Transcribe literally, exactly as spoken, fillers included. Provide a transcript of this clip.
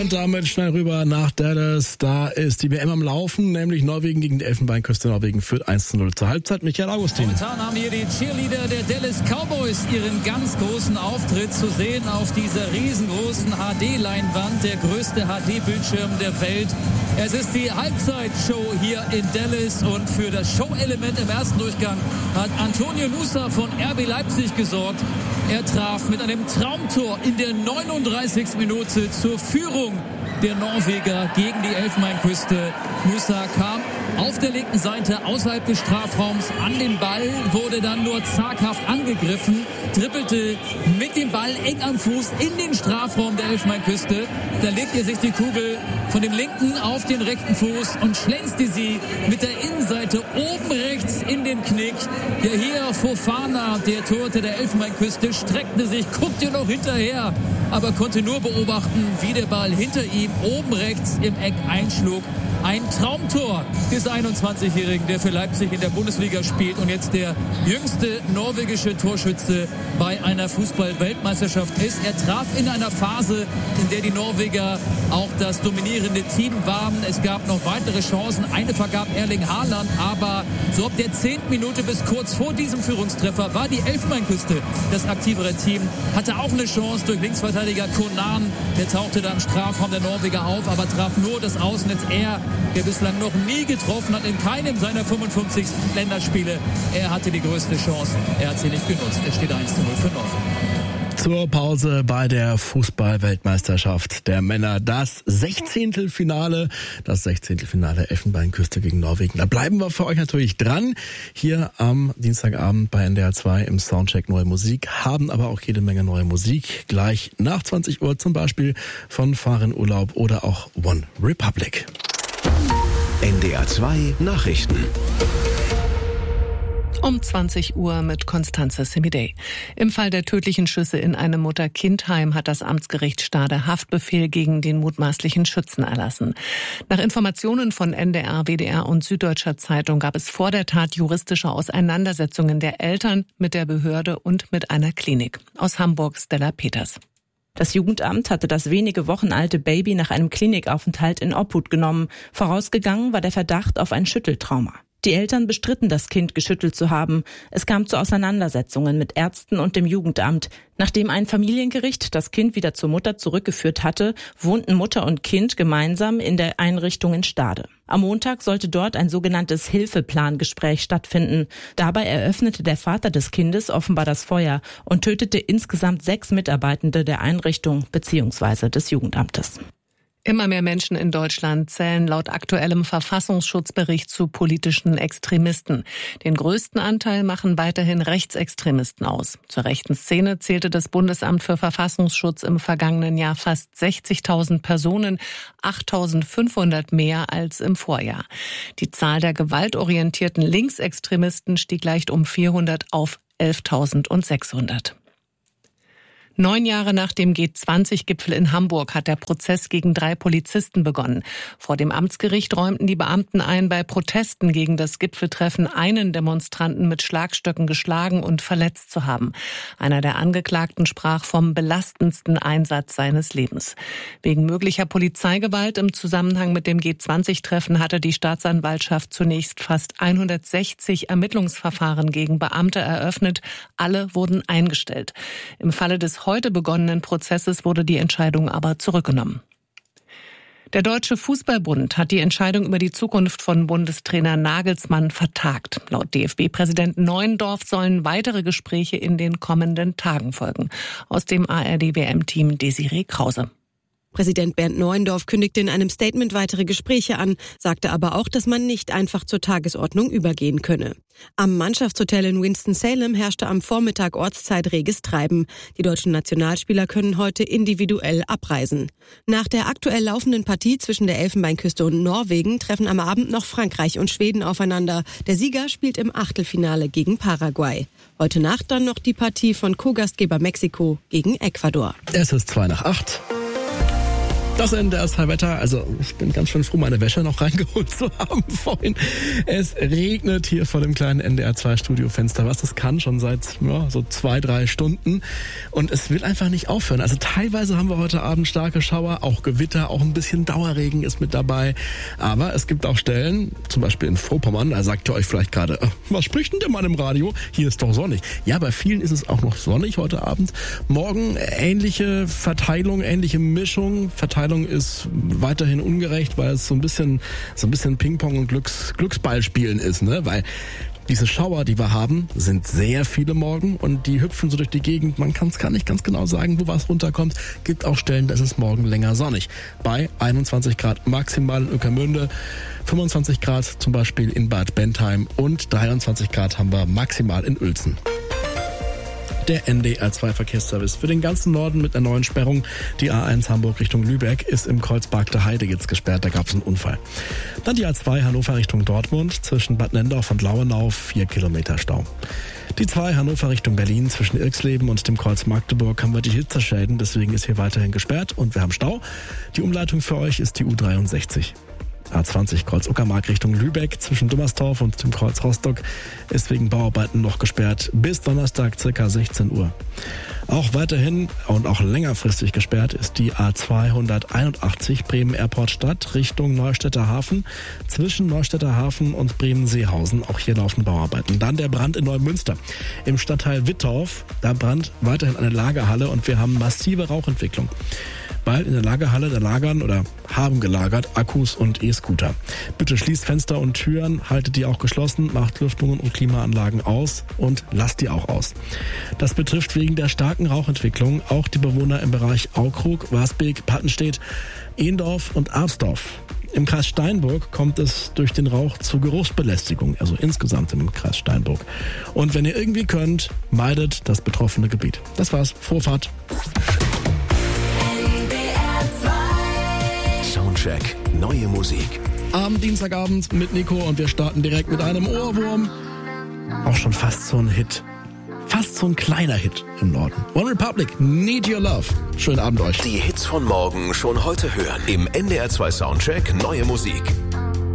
Und damit schnell rüber nach Dallas. Da ist die W M am Laufen, nämlich Norwegen gegen die Elfenbeinküste. Norwegen führt eins zu null zur Halbzeit. Michael Augustin. Momentan haben hier die Cheerleader der Dallas Cowboys ihren ganz großen Auftritt zu sehen auf dieser riesengroßen H D-Leinwand, der größte H D-Bildschirm der Welt. Es ist die Halbzeitshow hier in Dallas und für das Show-Element im ersten Durchgang hat Antonio Nusa von R B Leipzig gesorgt. Er traf mit einem Traumtor in der neununddreißigsten Minute zur Führung der Norweger gegen die Elfenbeinküste. Nusa kam auf der linken Seite außerhalb des Strafraums an den Ball, wurde dann nur zaghaft angegriffen, trippelte mit dem Ball eng am Fuß in den Strafraum der Elfenbeinküste. Da legte er sich die Kugel von dem linken auf den rechten Fuß und schlänzte sie mit der Innenseite oben rechts in den Knick. Der hier Fofana, der Torhüter der Elfenbeinküste, streckte sich, guckte noch hinterher, aber konnte nur beobachten, wie der Ball hinter ihm oben rechts im Eck einschlug. Ein Traumtor des einundzwanzigjährigen, der für Leipzig in der Bundesliga spielt und jetzt der jüngste norwegische Torschütze bei einer Fußball-Weltmeisterschaft ist. Er traf in einer Phase, in der die Norweger auch das dominierende Team waren. Es gab noch weitere Chancen. Eine vergab Erling Haaland, aber so ab der zehnten Minute bis kurz vor diesem Führungstreffer war die Elfenbeinküste das aktivere Team. Hatte auch eine Chance durch Linksverteidiger Konan. Der tauchte da im Strafraum der Norweger auf, aber traf nur das Außennetz. Er, der bislang noch nie getroffen hat in keinem seiner fünfundfünfzig Länderspiele. Er hatte die größte Chance. Er hat sie nicht genutzt. Es steht eins zu null für Norwegen. Zur Pause bei der Fußball-Weltmeisterschaft der Männer. Das Sechzehntelfinale, das Sechzehntelfinale Elfenbeinküste gegen Norwegen. Da bleiben wir für euch natürlich dran. Hier am Dienstagabend bei N D R zwei im Soundcheck Neue Musik. Haben aber auch jede Menge neue Musik. Gleich nach zwanzig Uhr zum Beispiel von Farin Urlaub oder auch One Republic. N D R zwei Nachrichten. Um zwanzig Uhr mit Constanze Semidey. Im Fall der tödlichen Schüsse in einem Mutter-Kind-Heim hat das Amtsgericht Stade Haftbefehl gegen den mutmaßlichen Schützen erlassen. Nach Informationen von N D R, W D R und Süddeutscher Zeitung gab es vor der Tat juristische Auseinandersetzungen der Eltern mit der Behörde und mit einer Klinik. Aus Hamburg Stella Peters. Das Jugendamt hatte das wenige Wochen alte Baby nach einem Klinikaufenthalt in Obhut genommen. Vorausgegangen war der Verdacht auf ein Schütteltrauma. Die Eltern bestritten, das Kind geschüttelt zu haben. Es kam zu Auseinandersetzungen mit Ärzten und dem Jugendamt. Nachdem ein Familiengericht das Kind wieder zur Mutter zurückgeführt hatte, wohnten Mutter und Kind gemeinsam in der Einrichtung in Stade. Am Montag sollte dort ein sogenanntes Hilfeplangespräch stattfinden. Dabei eröffnete der Vater des Kindes offenbar das Feuer und tötete insgesamt sechs Mitarbeitende der Einrichtung bzw. des Jugendamtes. Immer mehr Menschen in Deutschland zählen laut aktuellem Verfassungsschutzbericht zu politischen Extremisten. Den größten Anteil machen weiterhin Rechtsextremisten aus. Zur rechten Szene zählte das Bundesamt für Verfassungsschutz im vergangenen Jahr fast sechzigtausend Personen, achttausendfünfhundert mehr als im Vorjahr. Die Zahl der gewaltorientierten Linksextremisten stieg leicht um vierhundert auf elftausendsechshundert. Neun Jahre nach dem G zwanzig Gipfel in Hamburg hat der Prozess gegen drei Polizisten begonnen. Vor dem Amtsgericht räumten die Beamten ein, bei Protesten gegen das Gipfeltreffen einen Demonstranten mit Schlagstöcken geschlagen und verletzt zu haben. Einer der Angeklagten sprach vom belastendsten Einsatz seines Lebens. Wegen möglicher Polizeigewalt im Zusammenhang mit dem G zwanzig Treffen hatte die Staatsanwaltschaft zunächst fast hundertsechzig Ermittlungsverfahren gegen Beamte eröffnet. Alle wurden eingestellt. Im Falle des heute begonnenen Prozesses wurde die Entscheidung aber zurückgenommen. Der Deutsche Fußballbund hat die Entscheidung über die Zukunft von Bundestrainer Nagelsmann vertagt. Laut D F B-Präsident Neuendorf sollen weitere Gespräche in den kommenden Tagen folgen. Aus dem A R D W M-Team Desiree Krause. Präsident Bernd Neuendorf kündigte in einem Statement weitere Gespräche an, sagte aber auch, dass man nicht einfach zur Tagesordnung übergehen könne. Am Mannschaftshotel in Winston-Salem herrschte am Vormittag Ortszeit reges Treiben. Die deutschen Nationalspieler können heute individuell abreisen. Nach der aktuell laufenden Partie zwischen der Elfenbeinküste und Norwegen treffen am Abend noch Frankreich und Schweden aufeinander. Der Sieger spielt im Achtelfinale gegen Paraguay. Heute Nacht dann noch die Partie von Co-Gastgeber Mexiko gegen Ecuador. Es ist zwei nach acht. Das N D R zwei Wetter, also ich bin ganz schön froh, meine Wäsche noch reingeholt zu haben vorhin. Es regnet hier vor dem kleinen N D R zwei Studiofenster, was das kann, schon seit ja, so zwei, drei Stunden. Und es will einfach nicht aufhören. Also teilweise haben wir heute Abend starke Schauer, auch Gewitter, auch ein bisschen Dauerregen ist mit dabei. Aber es gibt auch Stellen, zum Beispiel in Vorpommern, da sagt ihr euch vielleicht gerade, was spricht denn der Mann im Radio? Hier ist doch sonnig. Ja, bei vielen ist es auch noch sonnig heute Abend. Morgen ähnliche Verteilung, ähnliche Mischung. Verteilung ist weiterhin ungerecht, weil es so ein bisschen so ein bisschen Ping-Pong und Glücks, Glücksballspielen ist, ne? Weil diese Schauer, die wir haben, sind sehr viele morgen und die hüpfen so durch die Gegend. Man kann es gar nicht ganz genau sagen, wo was runterkommt. Gibt auch Stellen, da ist es morgen länger sonnig. Bei einundzwanzig Grad maximal in Ueckermünde, fünfundzwanzig Grad zum Beispiel in Bad Bentheim und dreiundzwanzig Grad haben wir maximal in Uelzen. Der N D R zwei Verkehrsservice für den ganzen Norden mit einer neuen Sperrung. Die A eins Hamburg Richtung Lübeck ist im Kreuzberg der Heide jetzt gesperrt, da gab es einen Unfall. Dann die A zwei Hannover Richtung Dortmund zwischen Bad Nendorf und Lauenau, vier Kilometer Stau. Die zwei Hannover Richtung Berlin zwischen Irxleben und dem Kreuz Magdeburg haben wir die Hitzeschäden, deswegen ist hier weiterhin gesperrt und wir haben Stau. Die Umleitung für euch ist die U dreiundsechzig. A zwanzig Kreuz Uckermark Richtung Lübeck zwischen Dummersdorf und dem Kreuz Rostock ist wegen Bauarbeiten noch gesperrt bis Donnerstag ca. sechzehn Uhr. Auch weiterhin und auch längerfristig gesperrt ist die A zweihunderteinundachtzig Bremen Airport Stadt Richtung Neustädter Hafen zwischen Neustädter Hafen und Bremen-Seehausen. Auch hier laufen Bauarbeiten. Dann der Brand in Neumünster im Stadtteil Wittorf. Da brannt weiterhin eine Lagerhalle und wir haben massive Rauchentwicklung. Weil in der Lagerhalle da lagern oder haben gelagert Akkus und E-Scooter. Bitte schließt Fenster und Türen, haltet die auch geschlossen, macht Lüftungen und Klimaanlagen aus und lasst die auch aus. Das betrifft wegen der starken Rauchentwicklung auch die Bewohner im Bereich Aukrug, Wasbeek, Pattenstedt, Ehndorf und Arsdorf. Im Kreis Steinburg kommt es durch den Rauch zu Geruchsbelästigung, also insgesamt im Kreis Steinburg. Und wenn ihr irgendwie könnt, meidet das betroffene Gebiet. Das war's. Vorfahrt. Soundcheck, neue Musik. Am Dienstagabend mit Nico und wir starten direkt mit einem Ohrwurm. Auch schon fast so ein Hit. Fast so ein kleiner Hit im Norden. One Republic, Need Your Love. Schönen Abend euch. Die Hits von morgen schon heute hören. Im N D R zwei Soundcheck neue Musik.